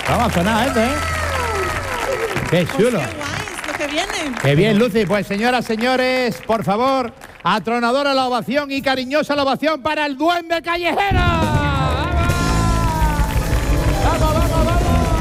Vamos a sonar esto, ¿eh? ¡Qué chulo! Qué guay, lo que viene. ¡Qué bien, Lucy! Pues, señoras, señores, por favor, atronadora la ovación y cariñosa la ovación para el Duende Callejero. ¡Vamos, vamos, vamos!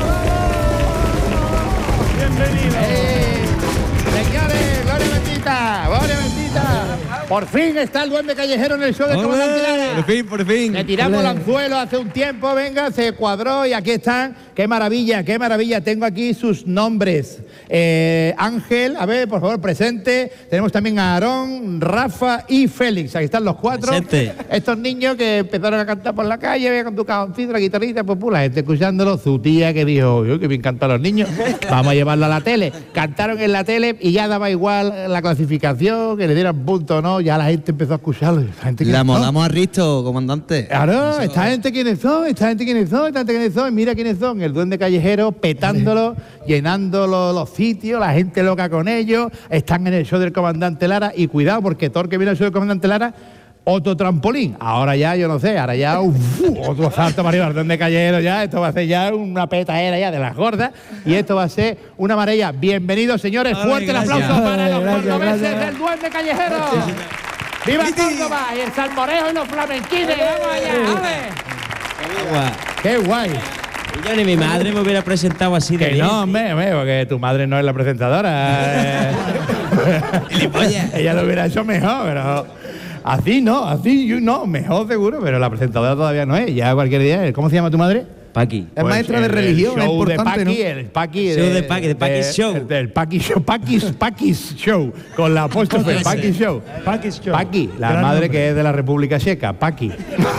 ¡Bienvenido! Señores, gloria bendita, gloria bendita. Por fin está el Duende Callejero en el show de Comandante Lara. Por fin. Le tiramos el anzuelo hace un tiempo, venga, se cuadró y aquí están. ¡Qué maravilla, qué maravilla! Tengo aquí sus nombres. Ángel, a ver, por favor, presente. Tenemos también a Aarón, Rafa y Félix. Aquí están los cuatro. Presente. Estos niños que empezaron a cantar por la calle, con tu cajoncito, la guitarrita, pues la gente escuchándolo. Su tía que dijo, uy, que bien cantan los niños, vamos a llevarlo a la tele. Cantaron en la tele y ya daba igual la clasificación, que le dieran punto o no, ya la gente empezó a escucharlo. La molamos a Risto, comandante. Claro, esta gente quiénes son, esta gente quiénes son, mira quiénes son, el Duende Callejero petándolo, llenando los sitios, la gente loca con ellos, están en el show del Comandante Lara y cuidado porque todo el que viene al show del Comandante Lara, otro trampolín, ahora ya, yo no sé, ahora ya otro salto para arriba, el Duende Callejero ya, esto va a ser ya una petaera ya de las gordas y esto va a ser una maravilla. Bienvenidos señores, fuerte el aplauso para los cordobeses del Duende Callejero. ¡Viva Córdoba! Y el salmoreo y los flamenquines, vamos allá, ¡ale! ¡Qué guay! Yo ni mi madre me hubiera presentado así de Que bien. no, hombre, porque tu madre no es la presentadora. Ella lo hubiera hecho mejor, pero así no, mejor seguro, pero la presentadora todavía no es. Ya cualquier día. ¿Cómo se llama tu madre? Paqui. Es maestra de religión, es importante, ¿no? El Paqui, Show de Paqui, de Paqui's Show. El Paqui's Show, con la apóstrofe, Paqui's Show. Paqui's Show. Paqui, la Gran madre nombre. que es de la República Checa, Paqui.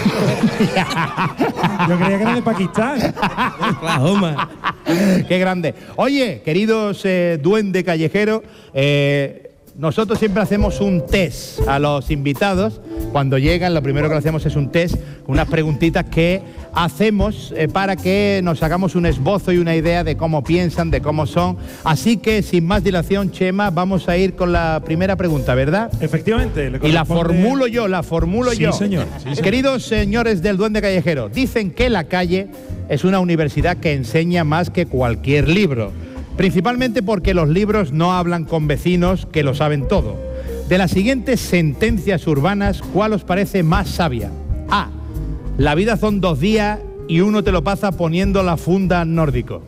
Yo creía que era de Pakistán. Oklahoma. Qué grande. Oye, queridos Duende Callejero, nosotros siempre hacemos un test a los invitados. Cuando llegan, lo primero que hacemos es un test, unas preguntitas que hacemos para que nos hagamos un esbozo y una idea de cómo piensan, de cómo son. Así que, sin más dilación, Chema, vamos a ir con la primera pregunta, ¿verdad? Efectivamente. Y la formulo yo. Sí, señor. Queridos señores del Duende Callejero, dicen que la calle es una universidad que enseña más que cualquier libro. Principalmente porque los libros no hablan con vecinos que lo saben todo. De las siguientes sentencias urbanas, ¿cuál os parece más sabia? A. La vida son 2 días y uno te lo pasa poniendo la funda nórdico.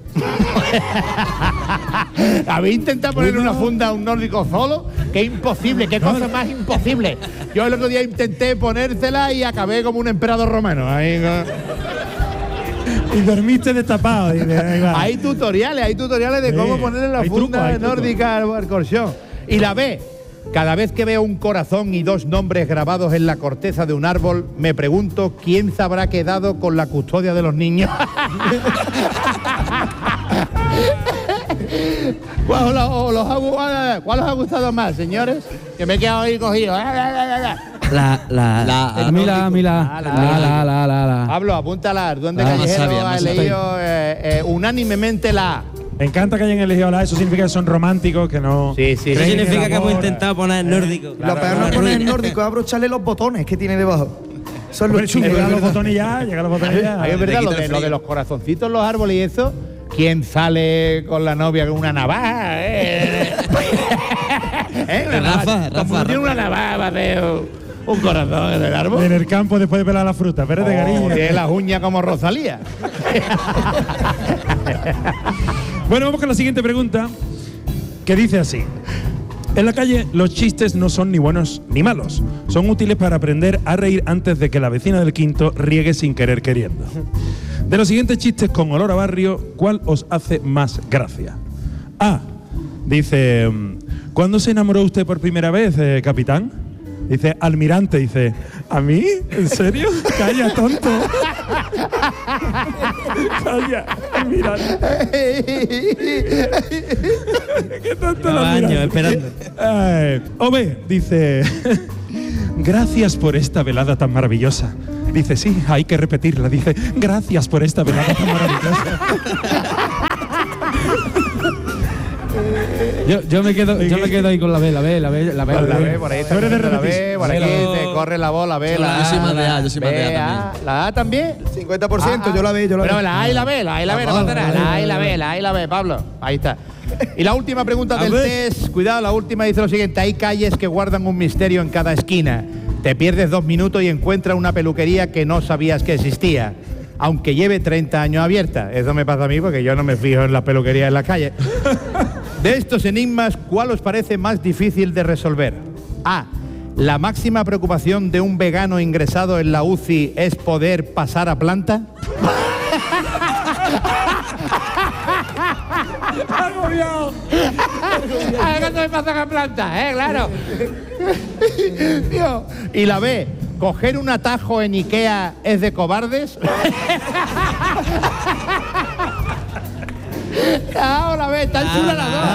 ¿Habéis intentado poner una funda a un nórdico solo? ¡Qué imposible! ¡Qué cosa más imposible! Yo el otro día intenté ponérsela y acabé como un emperador romano. Ahí, Y dormiste destapado. hay tutoriales de cómo ponerle la funda nórdica al colchón. Y la B. Cada vez que veo un corazón y 2 nombres grabados en la corteza de un árbol, me pregunto quién se habrá quedado con la custodia de los niños. ¿Cuál os ha gustado más, señores? Que me he quedado ahí cogido. La. Pablo, apúntala. Duende Más Callejero sabia, ha más elegido unánimemente la A. Me encanta que hayan elegido la. Eso significa que son románticos, que no. Sí. Eso significa que hemos intentado poner nórdico. Claro, Lo peor no es poner el nórdico, es abrocharle los botones que tiene debajo. Son los chungos. Llega los botones ya. Ahí es verdad, lo de los corazoncitos en los árboles y eso. ¿Quién sale con la novia con una navaja? Como tiene una navaja, va a hacer un corazón en el árbol. En el campo después de pelar la fruta. Espérate, cariño. Tiene las uñas como Rosalía. Bueno, vamos con la siguiente pregunta, que dice así. En la calle los chistes no son ni buenos ni malos. Son útiles para aprender a reír antes de que la vecina del quinto riegue sin querer queriendo. De los siguientes chistes con olor a barrio, ¿cuál os hace más gracia? A. Dice, ¿cuándo se enamoró usted por primera vez, capitán? Dice, almirante. Dice, ¿a mí? ¿En serio? Calla, tonto. Calla, almirante. Qué tonto el almirante. Esperando. O B, dice, gracias por esta velada tan maravillosa. Dice, sí, hay que repetirla. Dice, gracias por esta velada tan maravillosa. Yo me quedo ahí con la B. Por ahí está la B, por aquí te corre la bola, B, la A. Yo soy más de A, yo soy más de A también. ¿La A también? 50%, yo la B. Pero la A y la B, no falta nada. La A y la B, Pablo. Ahí está. Y la última pregunta del test, cuidado, la última dice lo siguiente: hay calles que guardan un misterio en cada esquina. Te pierdes 2 minutos y encuentras una peluquería que no sabías que existía, aunque lleve 30 años abierta. Eso me pasa a mí porque yo no me fijo en las peluquerías en la calle. De estos enigmas, ¿cuál os parece más difícil de resolver? A. La máxima preocupación de un vegano ingresado en la UCI es poder pasar a planta. Agobiado. ¿Cuándo me pasan a planta? Claro. Tío. Y la B. ¿Coger un atajo en Ikea es de cobardes? La B, tan chula las dos.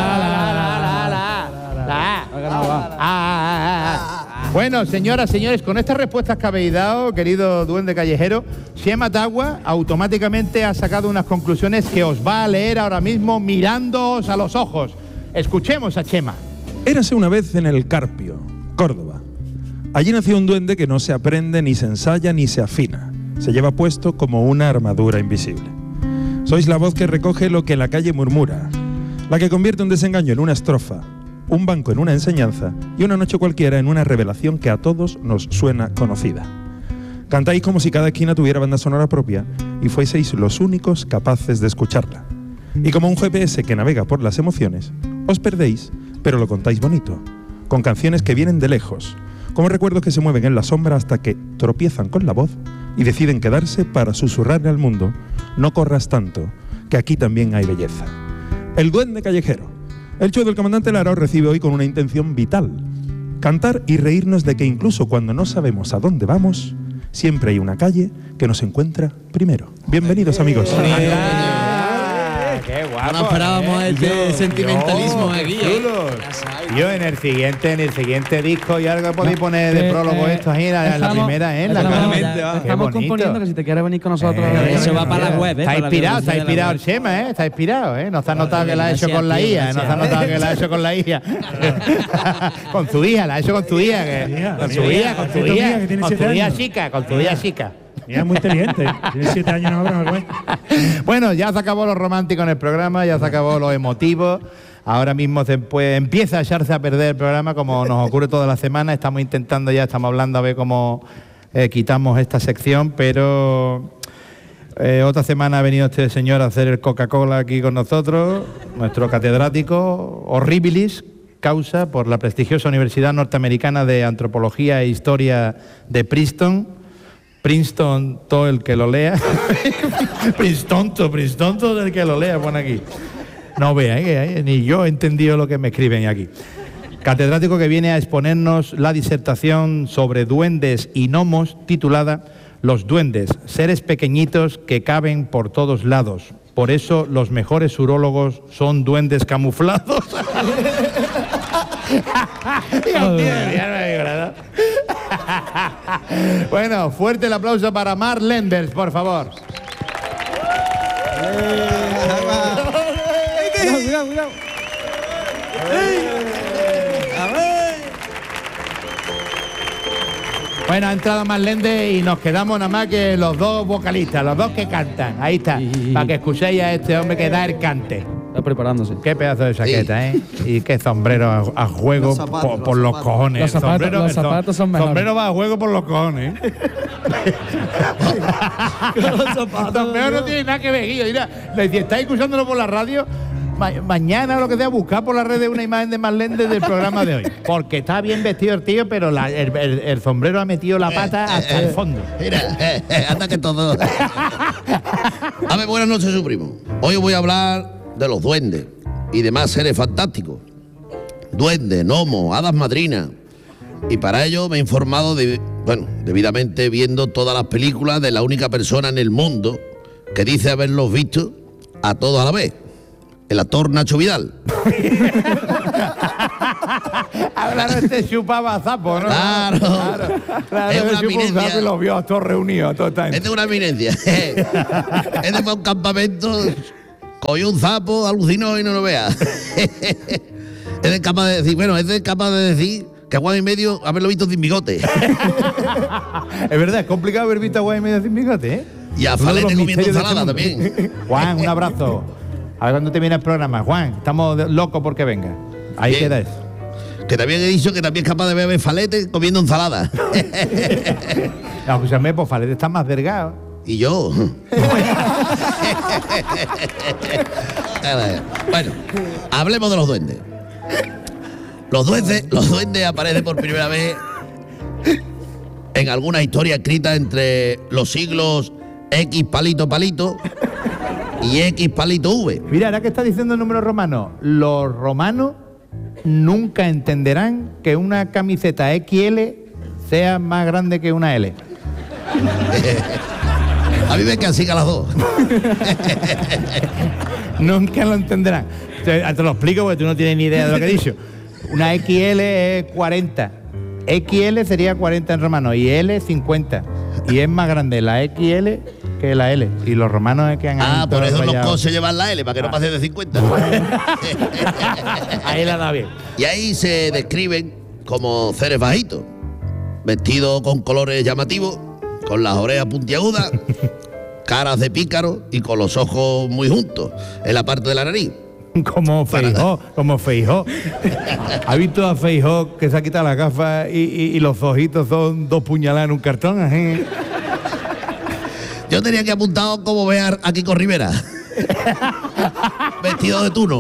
Bueno, señoras, señores, con estas respuestas que habéis dado, querido duende callejero, Chema Tagua automáticamente ha sacado unas conclusiones que os va a leer ahora mismo mirándoos a los ojos. Escuchemos a Chema. Érase una vez en el Carpio, Córdoba. Allí nació un duende que no se aprende, ni se ensaya, ni se afina. Se lleva puesto como una armadura invisible. Sois la voz que recoge lo que la calle murmura, la que convierte un desengaño en una estrofa, un banco en una enseñanza y una noche cualquiera en una revelación que a todos nos suena conocida. Cantáis como si cada esquina tuviera banda sonora propia y fueseis los únicos capaces de escucharla. Y como un GPS que navega por las emociones, os perdéis, pero lo contáis bonito, con canciones que vienen de lejos, como recuerdos que se mueven en la sombra hasta que tropiezan con la voz y deciden quedarse para susurrarle al mundo: no corras tanto, que aquí también hay belleza. El duende callejero. El show del comandante Lara os recibe hoy con una intención vital: cantar y reírnos de que incluso cuando no sabemos a dónde vamos, siempre hay una calle que nos encuentra primero. Bienvenidos, amigos. ¡Qué guapo! No esperábamos este sentimentalismo aquí, Yo en el siguiente disco y algo podéis poner de prólogo esto ahí, la primera, ¿eh? Estamos componiendo que si te quieres venir con nosotros. Eso va para la web, Está inspirado el Chema, ¿eh? Está inspirado, ¿eh? No se ha notado que la ha hecho con la IA, no se ha notado que la ha hecho con la IA. Con su hija, la ha hecho con tu hija. Con su hija chica. Mira, es muy inteligente. Tiene 7 años ahora. Bueno, ya se acabó lo romántico en el programa, ya se acabó lo emotivo. Ahora mismo empieza a echarse a perder el programa, como nos ocurre toda la semana. Estamos hablando a ver cómo quitamos esta sección, pero otra semana ha venido este señor a hacer el Coca-Cola aquí con nosotros, nuestro catedrático horribilis causa por la prestigiosa Universidad Norteamericana de Antropología e Historia de Princeton, todo el que lo lea. Princeton, todo el que lo lea, pone aquí. No vean, ni yo he entendido lo que me escriben aquí. Catedrático que viene a exponernos la disertación sobre duendes y gnomos titulada Los duendes, seres pequeñitos que caben por todos lados. Por eso los mejores urólogos son duendes camuflados. Bueno, fuerte el aplauso para Mark Lenders, por favor. Cuidado. Bueno, ha entrado Mark Lenders y nos quedamos nada más que los dos vocalistas, los dos que cantan. Ahí está, para que escuchéis a este hombre que da el cante. Está preparándose. Qué pedazo de chaqueta, ¿eh? Y qué sombrero a juego por los cojones. Los zapatos son mejores. Sombrero va a juego por los cojones. Los sombrero no tiene nada que ver, Guillo. Mira, si estáis escuchándolo por la radio, mañana lo que sea, buscar por la red de una imagen de Mark Lenders del programa de hoy. Porque está bien vestido el tío, pero el sombrero ha metido la pata hasta el fondo. Mira, anda que todo. A ver, buenas noches, su primo. Hoy os voy a hablar de los duendes y demás seres fantásticos. Duendes, gnomos, hadas madrinas. Y para ello me he informado debidamente viendo todas las películas de la única persona en el mundo que dice haberlos visto a todos a la vez. El actor Nacho Vidal. Ahora este chupaba zapo, ¿no? Claro. Es una eminencia. Lo vio a todos reunidos. Es de una eminencia. Es de un campamento cogió un sapo, alucinó y no lo vea. Es capaz de decir que a Juan y medio haberlo visto sin bigote. Es verdad, es complicado haber visto a Juan y medio sin bigote, ¿eh? Y a Falete comiendo ensalada también. Juan, un abrazo. A ver cuándo te viene el programa. Juan, estamos locos porque venga. Ahí Bien. queda eso. Que también he dicho que también es capaz de beber Falete comiendo ensalada. No, escúchame, pues Falete está más delgado. Y yo. Bueno, hablemos de los duendes. Los duendes aparecen por primera vez en alguna historia escrita entre los siglos X palito palito y X palito V. Mira, ahora que está diciendo el número romano, los romanos nunca entenderán que una camiseta XL sea más grande que una L. A mí me cansica las dos. Nunca lo entenderán. Te lo explico porque tú no tienes ni idea de lo que he dicho. Una XL es 40. XL sería 40 en romano y L 50. Y es más grande la XL que la L. Y los romanos es que han... Por eso los rayado. coches llevan la L, para que no pase de 50. Ahí la da bien. Y ahí se describen como seres bajitos, vestidos con colores llamativos, con las orejas puntiagudas, caras de pícaro y con los ojos muy juntos en la parte de la nariz. Como Feijó. ¿Ha visto a Feijó que se ha quitado la gafa y los ojitos son 2 puñaladas en un cartón? Así? Yo tenía que apuntar como ver a Kiko Rivera. Vestido de tuno.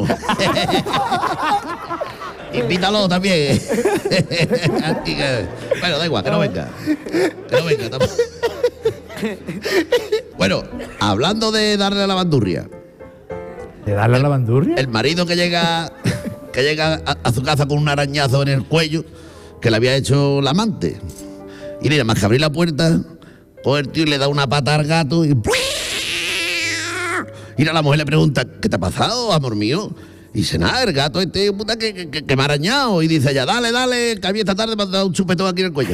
Invítalo también. Bueno, da igual, que no venga. Tampoco. Bueno, hablando de darle a la bandurria. ¿De darle a la bandurria? El marido que llega a su casa con un arañazo en el cuello que le había hecho la amante. Y mira, más que abrir la puerta, coge el tío y le da una pata al gato y... Y la mujer le pregunta, ¿qué te ha pasado, amor mío? Y dice, nada, el gato puta, que me ha arañado. Y dice, ya, dale, que a mí esta tarde me ha dado un chupetón aquí en el cuello.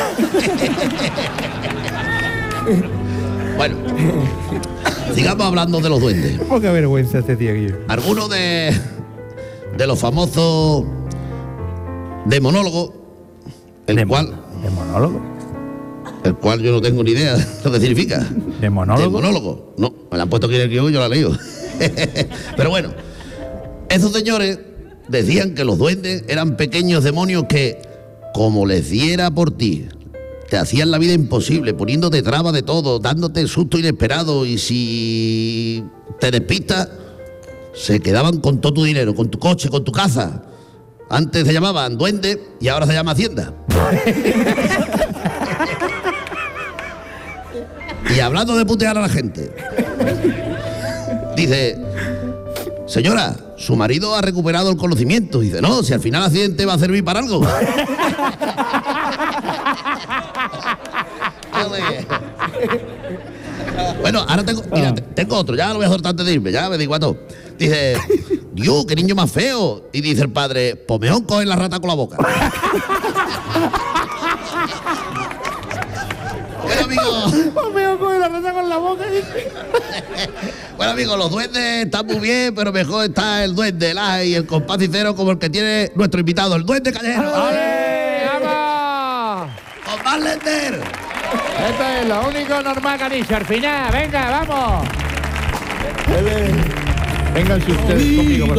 Bueno, sigamos hablando de los duendes. Poca vergüenza este tío aquí. Algunos de los famosos de monólogo, ¿De monólogo? el cual yo no tengo ni idea de lo que significa. ¿De monólogo? De monólogo. No, me la han puesto aquí en el guión y yo la he leído. Pero bueno, esos señores decían que los duendes eran pequeños demonios que, como les diera por ti, te hacían la vida imposible, poniéndote trabas de todo, dándote susto inesperado, y si te despistas, se quedaban con todo tu dinero, con tu coche, con tu casa. Antes se llamaban duende y ahora se llama Hacienda. Y hablando de putear a la gente, dice, señora, su marido ha recuperado el conocimiento. Dice, no, si al final el accidente va a servir para algo. Bueno, ahora tengo otro, ya lo voy a soltar antes de irme, ya me digo a todo. Dice, Dios, qué niño más feo. Y dice el padre, pues mejor coge la rata con la boca. Bueno, amigos. Pues mejor coge la rata con la boca. Bueno, amigos, los duendes están muy bien, pero mejor está el duende, y el compás sincero como el que tiene nuestro invitado, el duende callejero. ¡Ale! ¡Vamos! ¡Con más Lender! Esto es lo único normal que han dicho. Al final, venga, vamos. Vengan ustedes conmigo, por